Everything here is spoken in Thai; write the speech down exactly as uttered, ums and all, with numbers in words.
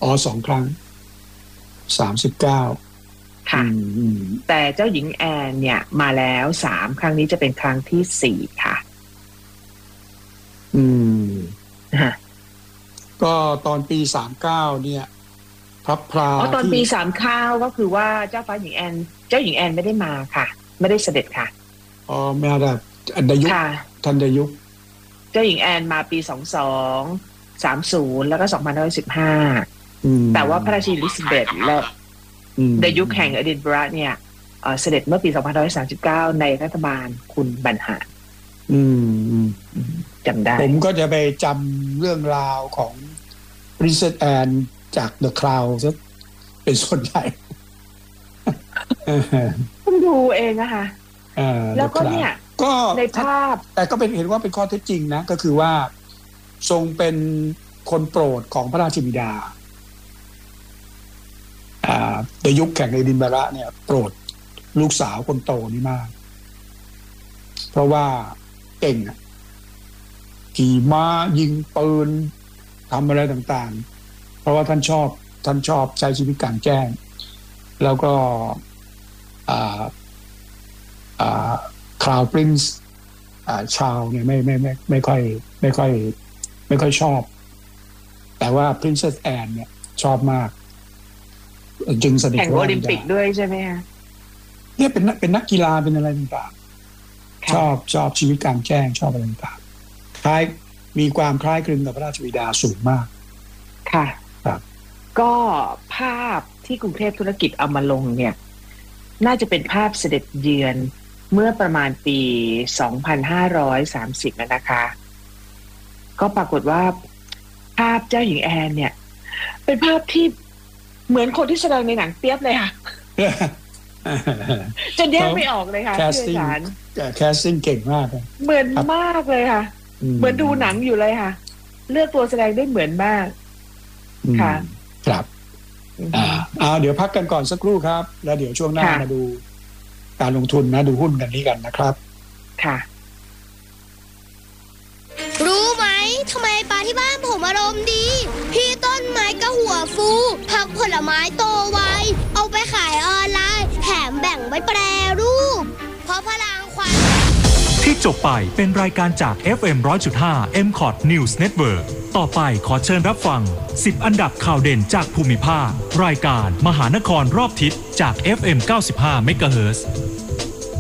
อ๋อสองครั้งสามสิบเก้าค่ะแต่เจ้าหญิงแอนเนี่ยมาแล้วสามครั้งนี้จะเป็นครั้งที่สี่ค่ะอืมก็ตอนปีสามเก้าเนี่ยพระพราอ๋อตอนปีสามเก้าก็คือว่าเจ้าฟ้าหญิงแอนเจ้าหญิงแอนไม่ได้มาค่ะไม่ได้เสด็จค่ะอ๋อไม่ได้อันดยุคทันดยุคเจ้าหญิงแอนมาปีสองสองสามศูนย์แล้วก็สองพันห้าร้อยสิบห้าแต่ว่าพระราชินีอลิซาเบธและในยุคแห่งเอดินบะระเนี่ยเสด็จเมื่อปีสองพันห้าร้อยสามสิบเก้าในรัฐบาลคุณบรรหารจำได้ผมก็จะไปจำเรื่องราวของ Princess Anne จาก The Crown ซะเป็นส่วนใหญ่ผมดูเองนะคะแล้วก็เนี่ยก็ในภาพแต่ก็เป็นเห็นว่าเป็นข้อเท็จจริงนะก็คือว่าทรงเป็นคนโปรดของพระราชบิดาในยุคแข่งในดินบาระเนี่ยโปรดลูกสาวคนโตนี่มากเพราะว่าเก่งขี่ม้ายิงปืนทำอะไรต่างๆเพราะว่าท่านชอบท่านชอบใช้ชีวิตกลางแจ้งแล้วก็คราวปรินซ์ชาวเนี่ยไม่ไม่ไม่ไม่ค่อยไม่ค่อยไม่ค่อยชอบแต่ว่า Princess Anne เนี่ยชอบมากจึงเสด็จแข่งโอลิมปิกด้วยใช่ไหมคะเนี่ยเป็นเป็นนักกีฬาเป็นอะไรต่างๆชอบชอบชีวิตกลางแจ้งชอบอะไรต่างๆคล้ายมีความคล้ายคลึงกับพระราชบิดาสูงมากค่ะครับก็ภาพที่กรุงเทพธุรกิจเอามาลงเนี่ยน่าจะเป็นภาพเสด็จเยือนเมื่อประมาณปีสองพันห้าร้อยสามสิบนะคะก็ปรากฏว่าภาพเจ้าหญิงแอนเนี่ยเป็นภาพที่เหมือนคนที่แสดงในหนังเปียบเลยค่ะจนแยกไม่ออกเลยค่ะที่อาจารย์แคสติ้งเก่งมากเหมือนมากเลยค่ะเหมือนดูหนังอยู่เลยค่ะเลือกตัวแสดงได้เหมือนมากค่ะครับอ่าเอาเดี๋ยวพักกันก่อนสักครู่ครับแล้วเดี๋ยวช่วงหน้ามาดูการลงทุนนะดูหุ้นกันนี้กันนะครับค่ะรู้ไหมทำไมปลาที่บ้านผมอารมณ์ดีพี่ต้นไม้ก็หัวฟูผักผลไม้โตไวเอาไปขายออนไลน์แถมแบ่งไว้แปรรูปเพราะพลังควันที่จบไปเป็นรายการจาก เอฟ เอ็ม หนึ่งร้อยจุดห้า เอ็ม คอท News Network ต่อไปขอเชิญรับฟังสิบอันดับข่าวเด่นจากภูมิภาครายการมหานครรอบทิศจาก เอฟ เอ็ม เก้าสิบห้า เมกะเฮิรตซ์